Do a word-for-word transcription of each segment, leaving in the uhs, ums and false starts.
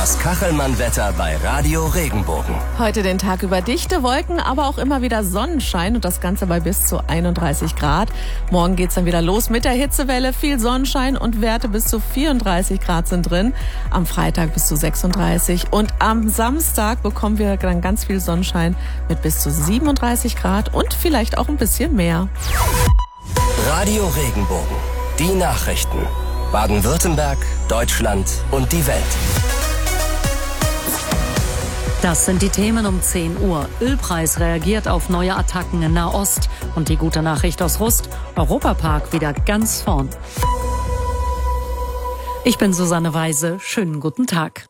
Das Kachelmann-Wetter bei Radio Regenbogen. Heute den Tag über dichte Wolken, aber auch immer wieder Sonnenschein und das Ganze bei bis zu einunddreißig Grad. Morgen geht's dann wieder los mit der Hitzewelle, viel Sonnenschein und Werte bis zu vierunddreißig Grad sind drin. Am Freitag bis zu sechsunddreißig und am Samstag bekommen wir dann ganz viel Sonnenschein mit bis zu siebenunddreißig Grad und vielleicht auch ein bisschen mehr. Radio Regenbogen. Die Nachrichten. Baden-Württemberg, Deutschland und die Welt. Das sind die Themen um zehn Uhr. Ölpreis reagiert auf neue Attacken in Nahost. Und die gute Nachricht aus Rust: Europapark wieder ganz vorn. Ich bin Susanne Weise. Schönen guten Tag.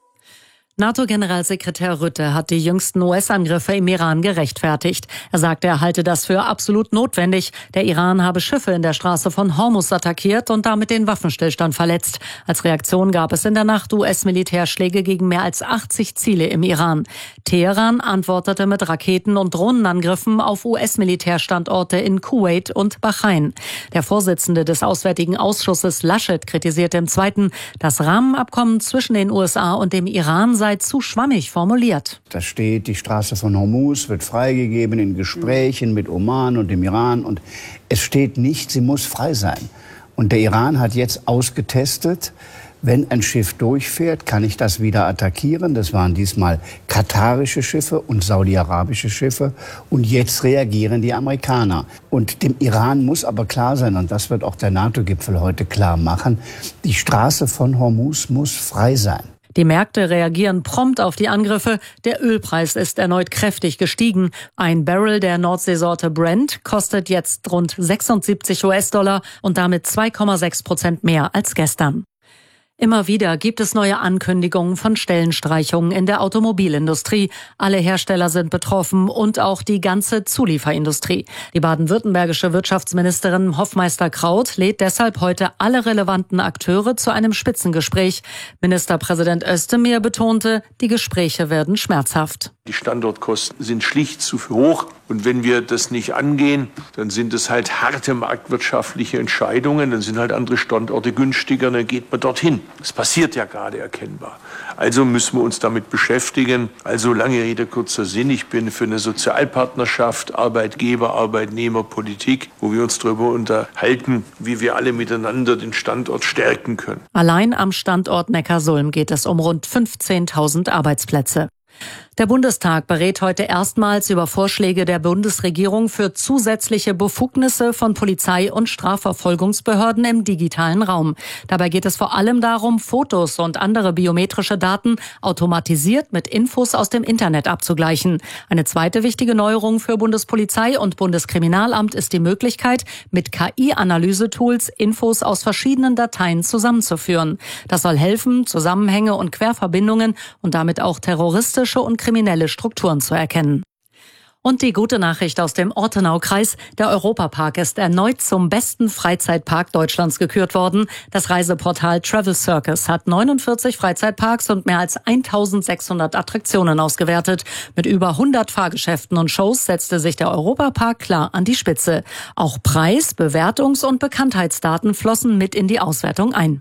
NATO-Generalsekretär Rutte hat die jüngsten U S-Angriffe im Iran gerechtfertigt. Er sagte, er halte das für absolut notwendig. Der Iran habe Schiffe in der Straße von Hormuz attackiert und damit den Waffenstillstand verletzt. Als Reaktion gab es in der Nacht U S-Militärschläge gegen mehr als achtzig Ziele im Iran. Teheran antwortete mit Raketen- und Drohnenangriffen auf U S-Militärstandorte in Kuwait und Bahrain. Der Vorsitzende des Auswärtigen Ausschusses Laschet kritisierte im Zweiten, das Rahmenabkommen zwischen den U S A und dem Iran sei zu schwammig formuliert. Da steht, die Straße von Hormuz wird freigegeben in Gesprächen mit Oman und dem Iran. Und es steht nicht, sie muss frei sein. Und der Iran hat jetzt ausgetestet, wenn ein Schiff durchfährt, kann ich das wieder attackieren. Das waren diesmal katarische Schiffe und saudi-arabische Schiffe. Und jetzt reagieren die Amerikaner. Und dem Iran muss aber klar sein, und das wird auch der NATO-Gipfel heute klar machen, die Straße von Hormuz muss frei sein. Die Märkte reagieren prompt auf die Angriffe. Der Ölpreis ist erneut kräftig gestiegen. Ein Barrel der Nordseesorte Brent kostet jetzt rund sechsundsiebzig US-Dollar und damit zwei Komma sechs Prozent mehr als gestern. Immer wieder gibt es neue Ankündigungen von Stellenstreichungen in der Automobilindustrie. Alle Hersteller sind betroffen und auch die ganze Zulieferindustrie. Die baden-württembergische Wirtschaftsministerin Hoffmeister-Kraut lädt deshalb heute alle relevanten Akteure zu einem Spitzengespräch. Ministerpräsident Özdemir betonte, die Gespräche werden schmerzhaft. Die Standortkosten sind schlicht zu hoch. Und wenn wir das nicht angehen, dann sind es halt harte marktwirtschaftliche Entscheidungen. Dann sind halt andere Standorte günstiger, dann geht man dorthin. Das passiert ja gerade erkennbar. Also müssen wir uns damit beschäftigen. Also lange Rede, kurzer Sinn. Ich bin für eine Sozialpartnerschaft, Arbeitgeber, Arbeitnehmer, Politik, wo wir uns darüber unterhalten, wie wir alle miteinander den Standort stärken können. Allein am Standort Neckarsulm geht es um rund fünfzehntausend Arbeitsplätze. Der Bundestag berät heute erstmals über Vorschläge der Bundesregierung für zusätzliche Befugnisse von Polizei und Strafverfolgungsbehörden im digitalen Raum. Dabei geht es vor allem darum, Fotos und andere biometrische Daten automatisiert mit Infos aus dem Internet abzugleichen. Eine zweite wichtige Neuerung für Bundespolizei und Bundeskriminalamt ist die Möglichkeit, mit K I-Analysetools Infos aus verschiedenen Dateien zusammenzuführen. Das soll helfen, Zusammenhänge und Querverbindungen und damit auch terroristische und kriminelle Strukturen zu erkennen. Und die gute Nachricht aus dem Ortenaukreis: Der Europapark ist erneut zum besten Freizeitpark Deutschlands gekürt worden. Das Reiseportal Travel Circus hat neunundvierzig Freizeitparks und mehr als eintausendsechshundert Attraktionen ausgewertet. Mit über hundert Fahrgeschäften und Shows setzte sich der Europapark klar an die Spitze. Auch Preis-, Bewertungs- und Bekanntheitsdaten flossen mit in die Auswertung ein.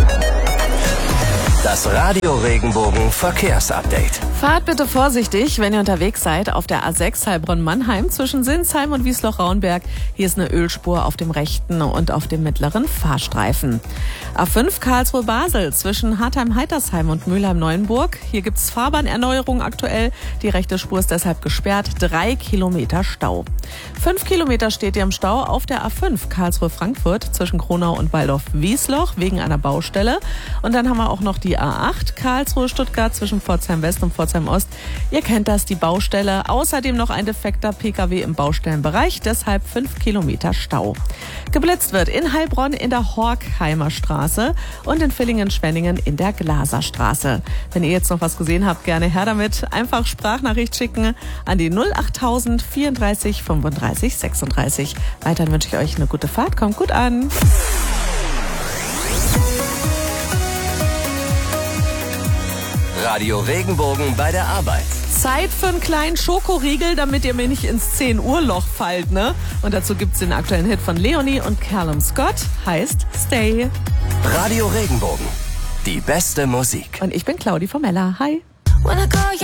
Das Radio Regenbogen Verkehrsupdate. Fahrt bitte vorsichtig, wenn ihr unterwegs seid auf der A sechs Heilbronn-Mannheim zwischen Sinsheim und Wiesloch-Raunberg. Hier ist eine Ölspur auf dem rechten und auf dem mittleren Fahrstreifen. A fünf Karlsruhe-Basel zwischen Hartheim-Heitersheim und Mülheim-Neuenburg. Hier gibt's Fahrbahnerneuerung aktuell. Die rechte Spur ist deshalb gesperrt. Drei Kilometer Stau. Fünf Kilometer steht ihr im Stau auf der A fünf Karlsruhe-Frankfurt zwischen Kronau und Waldorf-Wiesloch wegen einer Baustelle. Und dann haben wir auch noch die A acht Karlsruhe-Stuttgart zwischen Pforzheim-West und Pforzheim-Ost. Ihr kennt das, die Baustelle. Außerdem noch ein defekter Pkw im Baustellenbereich, deshalb fünf Kilometer Stau. Geblitzt wird in Heilbronn in der Horkheimer Straße und in Villingen-Schwenningen in der Glaserstraße. Wenn ihr jetzt noch was gesehen habt, gerne her damit. Einfach Sprachnachricht schicken an die null achttausend vierunddreißig fünfunddreißig sechsunddreißig. Weiterhin wünsche ich euch eine gute Fahrt. Kommt gut an. Radio Regenbogen bei der Arbeit. Zeit für einen kleinen Schokoriegel, damit ihr mir nicht ins zehn Uhr Loch fallt, ne? Und dazu gibt's den aktuellen Hit von Leonie und Callum Scott, heißt Stay. Radio Regenbogen. Die beste Musik. Und ich bin Claudi Formella. Hi. When I call you